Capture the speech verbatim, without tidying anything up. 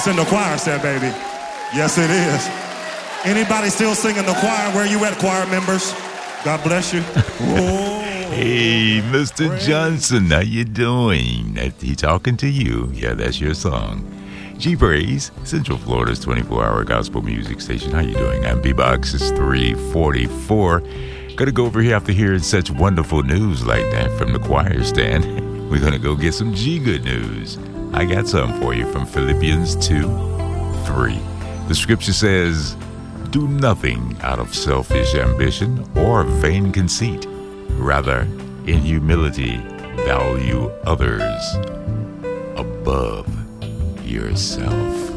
It's in the choir set, baby. Yes, it is. Anybody still singing the choir? Where you at, choir members? God bless you. Oh, hey, Mister Johnson, how you doing? He talking to you. Yeah, that's your song. G-Praise, Central Florida's twenty-four hour gospel music station. How you doing? M P Box is three forty-four. Gonna go over here after hearing such wonderful news like that from the choir stand. We're gonna go get some G-Good news. I got some for you from Philippians two three. The scripture says, do nothing out of selfish ambition or vain conceit. Rather, in humility, value others above yourself.